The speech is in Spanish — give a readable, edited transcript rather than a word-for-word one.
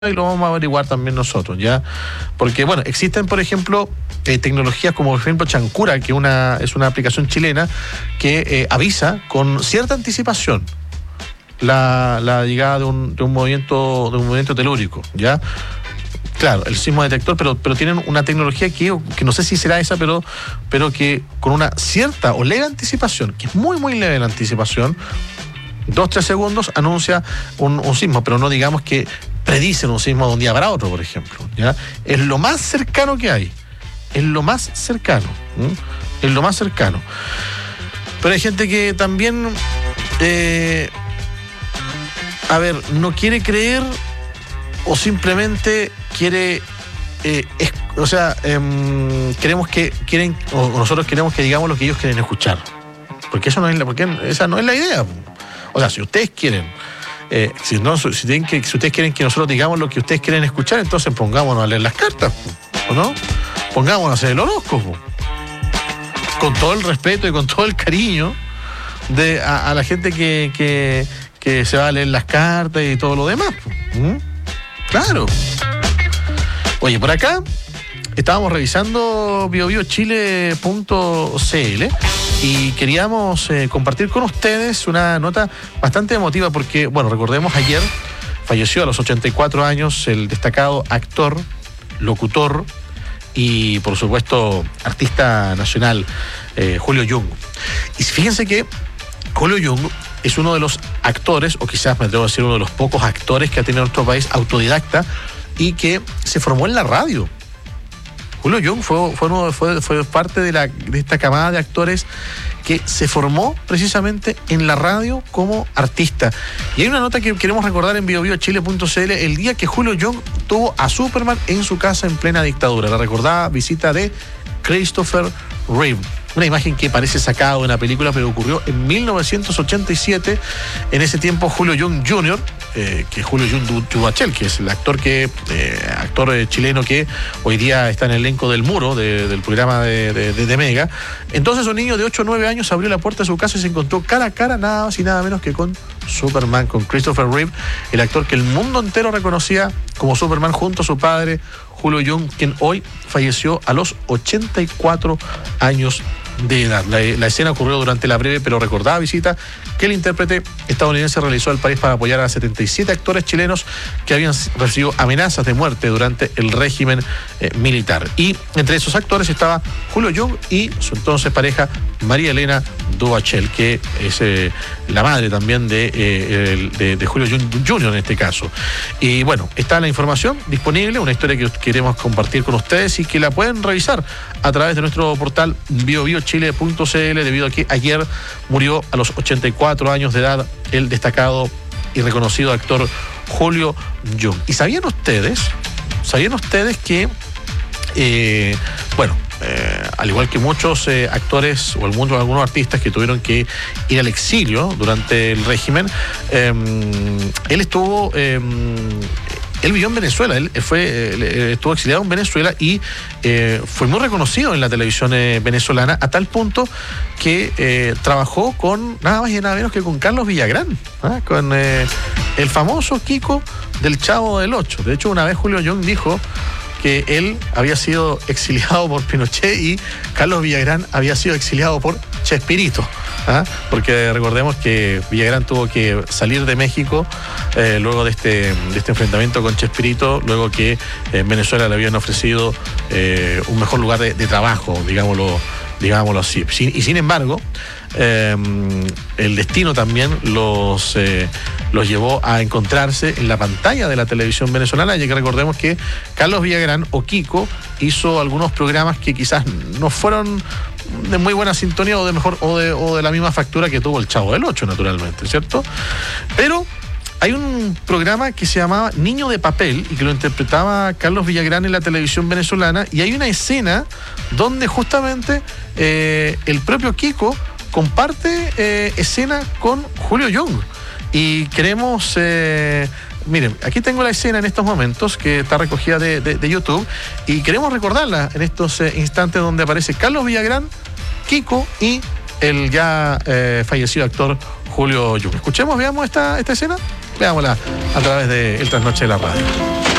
y lo vamos a averiguar también nosotros, ¿ya? Porque, bueno, existen, por ejemplo, tecnologías como, por ejemplo, Chancura, que es una aplicación chilena que avisa con cierta anticipación la llegada de un movimiento telúrico, ¿ya? Claro, el sismo detector, pero tienen una tecnología que no sé si será esa, pero que con una cierta o leve anticipación, que es muy, muy leve la anticipación, 2-3 segundos anuncia un sismo, pero no digamos que predicen un sismo de un día para otro, por ejemplo, ¿ya? Es lo más cercano que hay. Es lo más cercano. Es lo más cercano. Pero hay gente que también, no quiere creer o simplemente quiere, nosotros queremos que digamos lo que ellos quieren escuchar. Porque esa no es la idea. O sea, si ustedes quieren, si ustedes quieren que nosotros digamos lo que ustedes quieren escuchar, entonces pongámonos a leer las cartas, ¿o no? Pongámonos a hacer el horóscopo. Con todo el respeto y con todo el cariño a la gente que se va a leer las cartas y todo lo demás. Claro. Oye, por acá estábamos revisando biobiochile.cl y queríamos compartir con ustedes una nota bastante emotiva porque, bueno, recordemos, ayer falleció a los 84 años el destacado actor, locutor y, por supuesto, artista nacional, Julio Jung. Y fíjense que Julio Jung es uno de los actores, o quizás me atrevo a decir uno de los pocos actores que ha tenido nuestro país, autodidacta, y que se formó en la radio. Julio Jung fue parte de esta camada de actores que se formó precisamente en la radio como artista. Y hay una nota que queremos recordar en biobiochile.cl, el día que Julio Jung tuvo a Superman en su casa en plena dictadura. La recordada visita de Christopher Reeve. Una imagen que parece sacada de una película, pero ocurrió en 1987. En ese tiempo, Julio Jung Jr., que es Julio Jung Duhachel, que es el actor chileno que hoy día está en el elenco del Muro, del programa de Mega. Entonces, un niño de 8 o 9 años abrió la puerta de su casa y se encontró cara a cara, nada más y nada menos que con Superman, con Christopher Reeve, el actor que el mundo entero reconocía como Superman, junto a su padre, Julio Jung, quien hoy falleció a los 84 años de edad. La escena ocurrió durante la breve pero recordada visita que el intérprete estadounidense realizó al país para apoyar a 77 actores chilenos que habían recibido amenazas de muerte durante el régimen militar. Y entre esos actores estaba Julio Jung y su entonces pareja María Elena Duhachel, que es la madre también de Julio Jung Jr. en este caso. Y bueno, está la información disponible, una historia que queremos compartir con ustedes y que la pueden revisar a través de nuestro portal biobiochile.cl, debido a que ayer murió a los 84 años de edad el destacado y reconocido actor Julio Jung. ¿Y sabían ustedes que, al igual que muchos actores o algunos artistas que tuvieron que ir al exilio durante el régimen, él vivió en Venezuela, estuvo exiliado en Venezuela y fue muy reconocido en la televisión venezolana, a tal punto que trabajó con nada más y nada menos que con Carlos Villagrán, con el famoso Kiko del Chavo del Ocho. De hecho, una vez Julio Jung dijo que él había sido exiliado por Pinochet y Carlos Villagrán había sido exiliado por Chespirito. Porque recordemos que Villagrán tuvo que salir de México luego de este enfrentamiento con Chespirito, luego que en Venezuela le habían ofrecido un mejor lugar de trabajo, digámoslo así. Y sin embargo, el destino también los llevó a encontrarse en la pantalla de la televisión venezolana, ya que recordemos que Carlos Villagrán, o Kiko, hizo algunos programas que quizás no fueron de muy buena sintonía o de la misma factura que tuvo el Chavo del Ocho, naturalmente, ¿cierto? Pero hay un programa que se llamaba Niño de Papel y que lo interpretaba Carlos Villagrán en la televisión venezolana, y hay una escena donde justamente el propio Kiko comparte escena con Julio Jung. Y queremos, miren, aquí tengo la escena en estos momentos que está recogida de YouTube, y queremos recordarla en estos instantes donde aparece Carlos Villagrán, Kiko y el ya fallecido actor Julio Jung. Escuchemos, veamos esta escena. Veámosla a través del Trasnoche de la Radio.